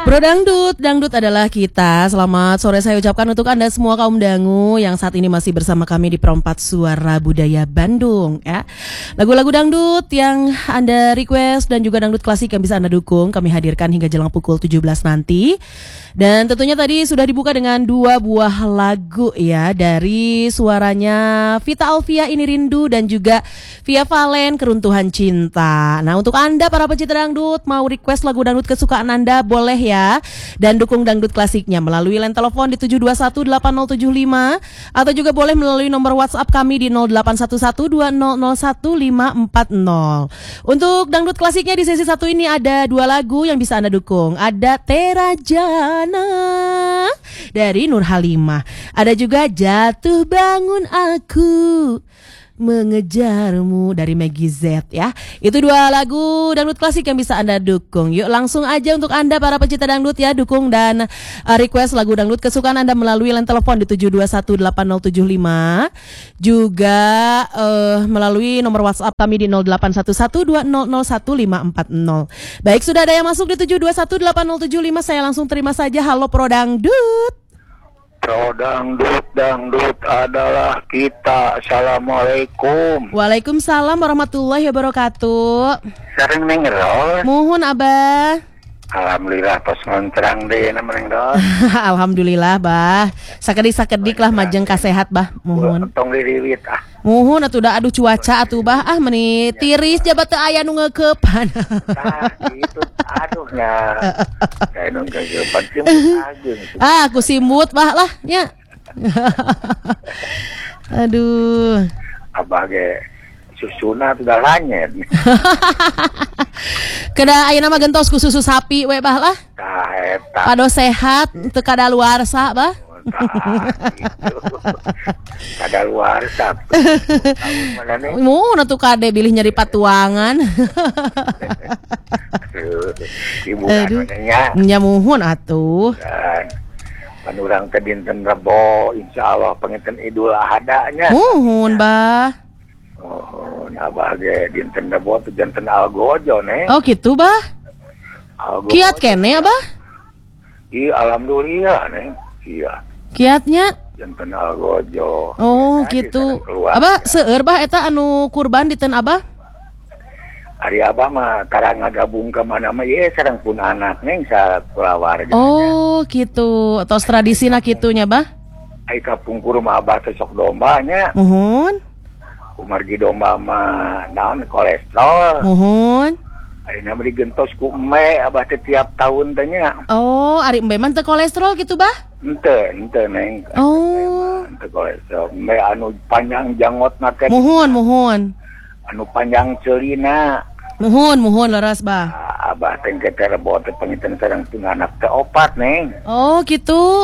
Bro Dangdut, Dangdut adalah kita. Selamat sore saya ucapkan untuk Anda semua kaum dangu yang saat ini masih bersama kami di Perempat Suara Budaya Bandung ya. Lagu-lagu dangdut yang Anda request dan juga dangdut klasik yang bisa Anda dukung kami hadirkan hingga jelang pukul 17 nanti. Dan tentunya tadi sudah dibuka dengan 2 buah lagu ya, dari suaranya Vita Alvia Ini Rindu dan juga Via Valen Keruntuhan Cinta. Nah, untuk Anda para pecinta dangdut mau request lagu dangdut kesukaan Anda boleh ya, dan dukung dangdut klasiknya melalui line telepon di 7218075 atau juga boleh melalui nomor WhatsApp kami di 081120010540. Untuk dangdut klasiknya di sesi 1 ini ada 2 lagu yang bisa Anda dukung. Ada Terajana dari Nur Halimah. Ada juga Jatuh Bangun Aku Mengejarmu dari Maggie Z ya. Itu 2 lagu dangdut klasik yang bisa Anda dukung. Yuk langsung aja untuk Anda para pecinta dangdut ya, dukung dan request lagu dangdut kesukaan Anda melalui line telepon di 7218075. Juga melalui nomor WhatsApp kami di 081120010540. Baik, sudah ada yang masuk di 7218075. Saya langsung terima saja. Halo Pro Dangdut. Pro dangdut adalah kita. Assalamualaikum. Waalaikumsalam warahmatullahi wabarakatuh. Sering ngerol. Muhun Abah. Alhamdulillah pas ngontrang deh namanya ngerol. Alhamdulillah Bah. Sakedik lah majeng kasehat Bah. Muhun. Tong diriwit ah. Muhun atuh da aduh cuaca atuh Bah. Meni tiris jabat teu aya nu ngeukepan. Nah, itu aduhnya. Kayak nu ngeukepan sih ageung. Aku simut Bah lah nya. Aduh. Abah ge susuna sudah lanyet. Keda ayeuna mah gentos ku susu sapi we Bah lah. Tah eta. Pado sehat teu kadaluarsa Bah. Gitu. Ada luar sap. Mun atuh kade bilih nyari patuangan. Ibu nya. Nya muhun atuh. Panurang teh dinten Rebo insyaallah panginten Idul Adha nya. Muhun Bah. Oh, Abah ge dinten Rebo teh dinten Algojo ne. Oh gitu Bah. Kiat kene Abah? Iya alhamdulillah ne. Iya. Kiatnya dinten Algojo. Oh ya, gitu. Abah seueur Bah eta anu kurban diten Abah? Ari Abah mah karang ngagabung ke mana mah ye sareng pun anak neng sakeluarga. Oh gitu. Tos tradisina kitunya Bah? Ai kapungkur mah Abah teh sok domba nya. Muhun. Kumargi domba mah naon kolesterol. Muhun. Ari na digentos ku eme Abah teh tiap tahun teh nya. Oh, ari embe mah teu kolesterol gitu Bah? Ente neng. Oh. Ente kolesterol. Eme anu panjang jangotna teh. Muhun. Anu panjang ceulina. Muhun leres Bah. Abah teh teh Rebo teh panginten sareng pun anak teh 4 neng. Oh gitu.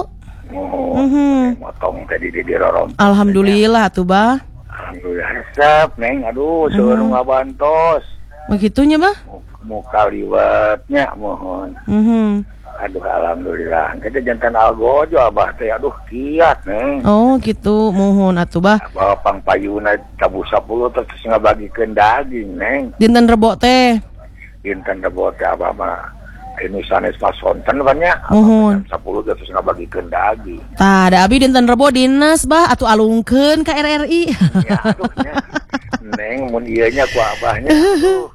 Motong tadi di rorom. Alhamdulillah tuh Bah. Alhamdulillah resep neng. Aduh seueur ngabantos. Begitunya Bah? Muka liwatnya mohon. Aduh alhamdulillah. Kita jantan Algojo Abah teh aduh kiat neng. Oh gitu, mohon atuh Bah. Abah pangpayuna tabu 10 terus ngabagikeun daging neng. Dinten Rebo teh. Dinten Rebo teh Abah mah anu sanes pasonten banyak. Mohon 10 terus ngabagikeun daging. Tah da abi dinten Rebo dinas Bah atuh alungkeun ka RRI. Ya aduh nya. Neng mun ieu nya ku Abahnya. Aduh.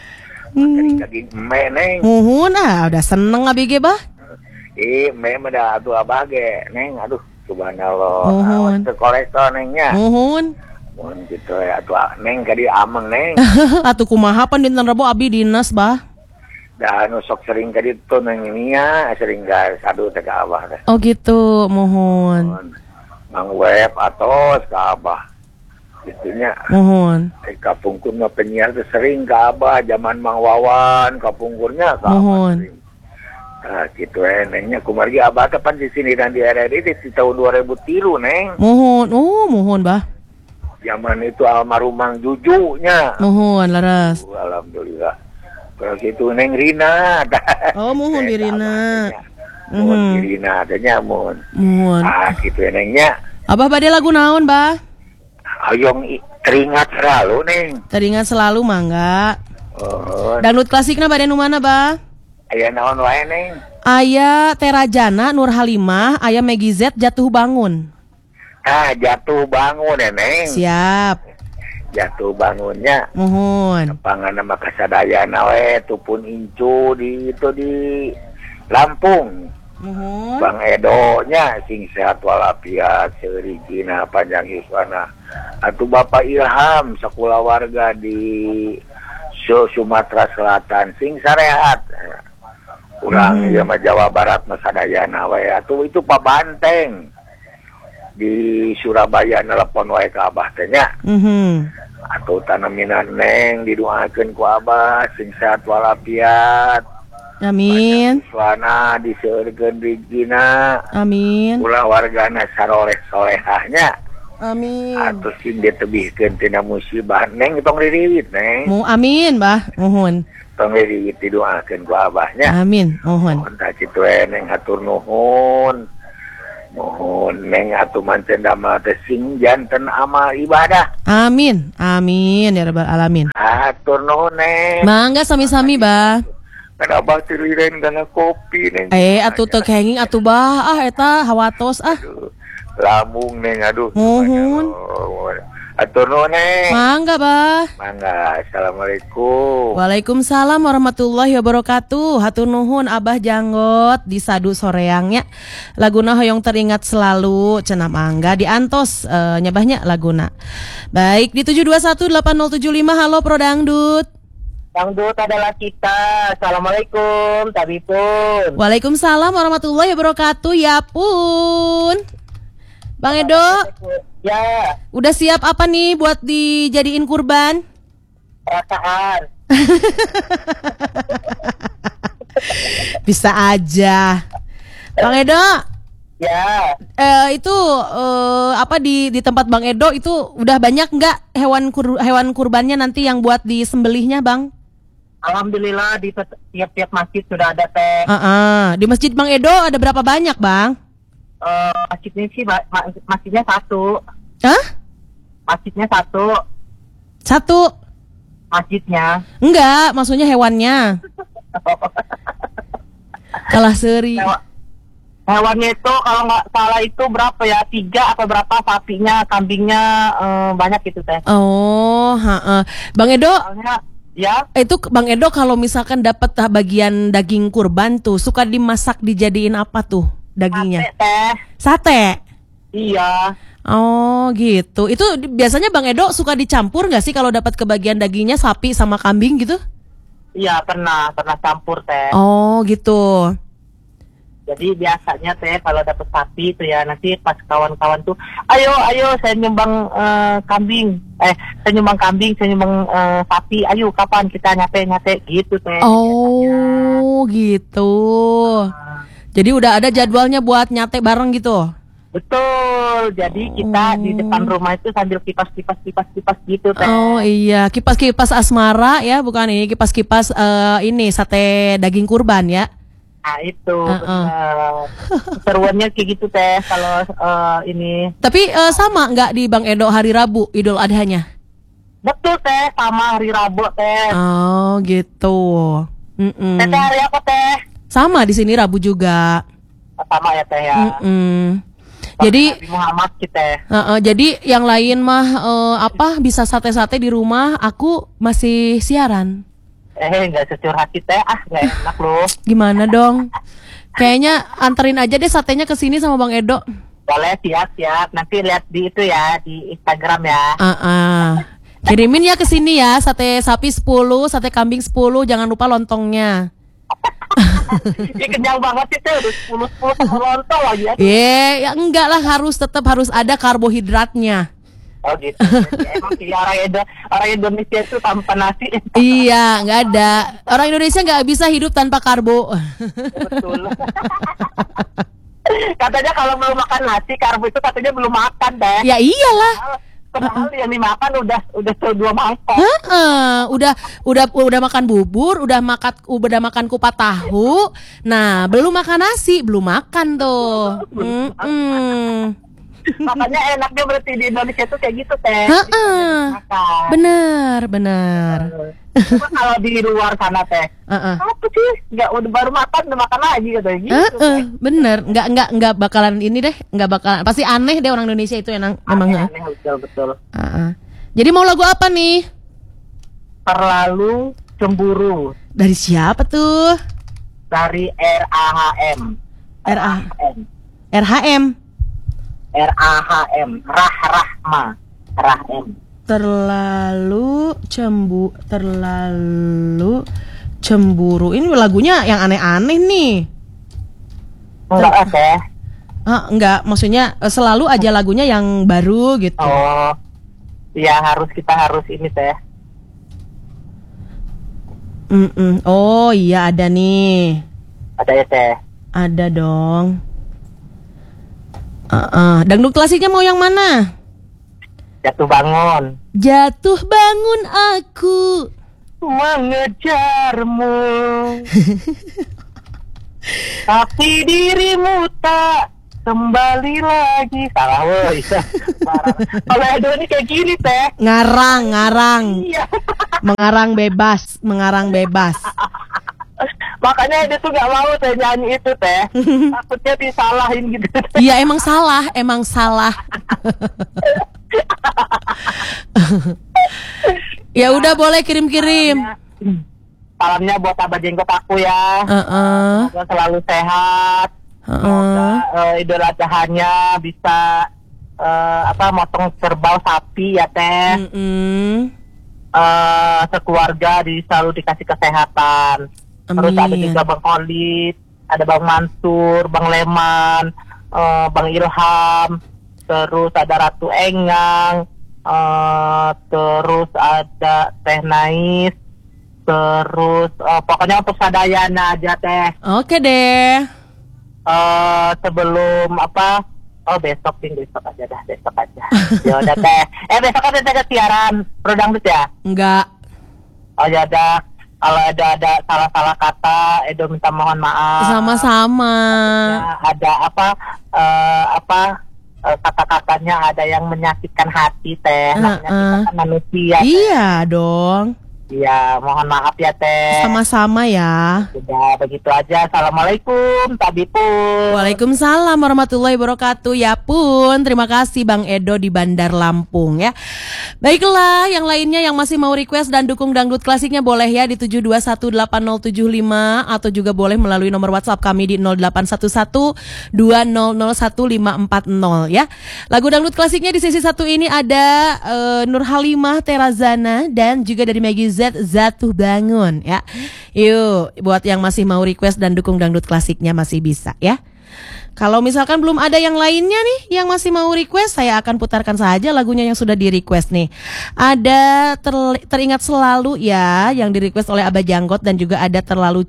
Daging eme neng. Muhun udah seneng abi ge Bah. Eme mah da atuh Abah ge neng. Aduh subhanallah. Muhun. Teu kolesterol nengnya. Muhun. Mun kitu ya atuh neng kadi ameng neng. Atuh kumaha pan dinten Rebo abi dinas Bah. Da anu sok sering kadi tuh neng ini ya sering ga sadu teh ka Abah teh. Oh gitu, muhun. Mang web atos ka Abah. Itunya Muhun. Kapungkurnya penyiar tuh sering ke Abah zaman Mang Wawan kapungkurnya ke Abah sering. Nah gitu nengnya kumargi Abah kapan di sini dan di RRI di tahun 2003 neng. Muhun. Muhun Bah. Zaman itu almarhum Mang Jujunya. Muhun leres. Alhamdulillah. Kalau gitu neng Rina. Oh muhun di Rina. Muhun di Rina adanya muhun. Muhun. Ah gitu nengnya. Abah bade lagu naon Bah? Ayong teringat selalu neng. Teringat selalu mangga. Dangdut klasikna bade nu mana Bah? Aya naon wae neng? Aya Terajana, Nur Halimah, aya Megi Z, Jatuh Bangun. Jatuh bangun Neng. Siap. Jatuh bangunnya. Mohon. Pangan nama kasadayana we tupun incu di Lampung. Mohon. Bang Edo-nya sing sehat walafiat, seurigina panjang yuswana. Atuh Bapak Ilham sakula warga di Sumatera Selatan sing sarehat. Urang ieu mah Jawa Barat mah sadayana we atuh itu Pak Banteng. Di Surabaya nelpon wae ka Abah teh nya. Atuh tanaminan Neng didoakeun ku Abah sing sehat walafiat. Amin. Suana diseureurkeun rezekina. Amin. Ulah wargana saroleh-solehahnya. Amin. Atuh sing ditebihkeun tina musibah Neng tong ririwit Neng. Amin, Bah. Mohon. Tong ririwit didoakeun ku Abahnya. Amin. Mohon. Mohon tak kitu Neng hatur nuhun. Mohon Neng atuh manten damel teh sing janten amal ibadah. Amin. Amin ya rabbal alamin. Hatur nuhun Neng. Mangga sami-sami, Bah. Kan Abah tiriren kana kopi Neng. Atuh teu kenging atuh Bah, eta hawatos Lambung Neng aduh. Mohon. Atur nuhun Neng. Mangga, Bah. Mangga. Assalamualaikum. Waalaikumsalam warahmatullahi wabarakatuh. Hatur nuhun Abah Janggot di Sadu Soreangnya. Laguna hoyong teringat selalu cenah mangga diantos nyabahnya laguna. Baik di 7218075. Halo Pro Dangdut. Dangdut adalah kita. Assalamualaikum, Tabipun. Waalaikumsalam warahmatullahi wabarakatuh. Ya pun. Bang Edo, Ya, udah siap apa nih buat dijadiin kurban? perasaan. Bisa aja. Bang Edo, Ya, itu apa di tempat Bang Edo itu udah banyak nggak hewan kurbannya nanti yang buat disembelihnya, Bang? alhamdulillah di tiap-tiap masjid sudah ada teh. Di masjid Bang Edo ada berapa banyak, Bang? Masjidnya sih masjidnya satu. Hah? Masjidnya satu. Satu? Masjidnya. Enggak, maksudnya hewannya. Kalah seri. Hewannya itu kalau nggak salah itu berapa ya? 3 atau berapa sapinya, kambingnya banyak gitu teh. Oh, Bang Edo. Soalnya ya. Itu Bang Edo kalau misalkan dapat bagian daging kurban tuh suka dimasak dijadiin apa tuh dagingnya? Sate teh. Sate. Iya. Oh gitu. Itu biasanya Bang Edo suka dicampur nggak sih kalau dapat kebagian dagingnya sapi sama kambing gitu? Iya pernah campur teh. Oh gitu. Jadi biasanya teh kalau dapet sapi itu ya nanti pas kawan-kawan tuh, ayo saya nyumbang kambing, saya nyumbang sapi, ayo kapan kita nyate gitu teh. Oh gitu. Jadi udah ada jadwalnya buat nyate bareng gitu. Betul. Jadi kita di depan rumah itu sambil kipas gitu teh. Oh iya, kipas-kipas asmara ya, bukan ini kipas-kipas ini sate daging kurban ya. Nah itu seruannya kayak gitu teh kalau ini. Tapi sama nggak di Bang Edo hari Rabu Idul Adhanya? Betul teh, sama hari Rabu teh. Oh gitu. Teh hari apa teh? Sama di sini Rabu juga. Sama ya teh ya. Jadi Muhammad kita. Jadi yang lain mah bisa sate-sate di rumah, aku masih siaran. Nggak securhat kita, nggak enak loh. Gimana dong? Kayaknya anterin aja deh satenya ke sini sama Bang Edo. Boleh, siap. Nanti lihat di itu ya, di Instagram ya. Kirimin ya ke sini ya, sate sapi 10, sate kambing 10, jangan lupa lontongnya. Ini kenyang banget itu, udah 10 lontong lagi ya. Ya enggak lah, tetap harus ada karbohidratnya. Oh gitu. Emang sih orang Indonesia itu tanpa nasi. Iya, nggak ada. Orang Indonesia nggak bisa hidup tanpa karbo. Betul. Katanya kalau belum makan nasi, karbo itu katanya belum makan deh. Ya iyalah. Padahal yang dimakan udah 2 mangkok. Udah makan bubur, udah makan kupat tahu. Nah, belum makan nasi, belum makan tuh. Makanya enaknya berarti di Indonesia tuh kayak gitu teh. Heeh. Benar. Cuma kalau di luar sana teh, apa sih? Nggak udah baru udah makan lagi katanya gitu. Bener. Nggak bakalan ini deh. Nggak bakalan. Pasti aneh deh orang Indonesia itu emang. Aneh, betul. Jadi mau lagu apa nih? Terlalu Cemburu. Dari siapa tuh? Dari RAHM. RHM. Rahma. Terlalu cemburu. Ini lagunya yang aneh-aneh nih. Enggak teh. Enggak, maksudnya selalu aja lagunya yang baru gitu. Oh. Ya kita harus ini teh. Oh iya ada nih. Ada ya teh. Ada dong. Dangdut klasiknya mau yang mana? Jatuh bangun aku mengejarmu. Tapi dirimu tak kembali lagi. Salah woy. Kalau Edo ini kayak gini teh. Ngarang. Iya. Mengarang bebas. Makanya dia tuh gak mau teh nyanyi itu teh. Takutnya disalahin gitu. Iya emang salah. Ya udah boleh kirim. Salamnya buat Abah Jenggot aku ya. Semoga selalu sehat. Semoga Idul Adha-nya bisa motong kerbau sapi ya teh. Sekeluarga selalu dikasih kesehatan. Terus ada juga Bang Khalid, ada Bang Mansur, Bang Leman, Bang Ilham, terus ada Ratu Engang, terus ada Teh Nais, terus pokoknya untuk sadayana aja teh. Oke deh. Sebelum besok aja. Ya udah teh. Besok ada siaran Pro Dangdut ya? Enggak. Oh ya udah. Kalau ada salah-salah kata, Edo minta mohon maaf. Sama-sama. Ada kata-katanya ada yang menyakitkan hati teh. Namanya kita kan manusia. Iya dong. Iya, mohon maaf ya teh. Sama-sama ya. Sudah begitu aja. Assalamualaikum, Tabipun. Waalaikumsalam warahmatullahi wabarakatuh. Ya pun, terima kasih Bang Edo di Bandar Lampung ya. Baiklah, yang lainnya yang masih mau request dan dukung dangdut klasiknya boleh ya di 7218075 atau juga boleh melalui nomor WhatsApp kami di 081120011540 ya. Lagu dangdut klasiknya di sesi satu ini ada Nur Halimah, Terazana dan juga dari Maggie Z, Jatuh Bangun ya. Yuk, buat yang masih mau request dan dukung dangdut klasiknya masih bisa ya. Kalau misalkan belum ada yang lainnya nih yang masih mau request, saya akan putarkan saja lagunya yang sudah di request nih. Ada teringat selalu ya yang di request oleh Abah Janggot dan juga ada terlalu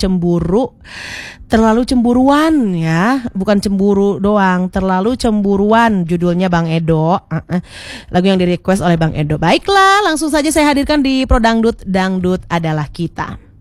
cemburuan ya, bukan cemburu doang, terlalu cemburuan judulnya Bang Edo. Lagu yang di request oleh Bang Edo. Baiklah, langsung saja saya hadirkan di Pro Dangdut, Dangdut Adalah Kita.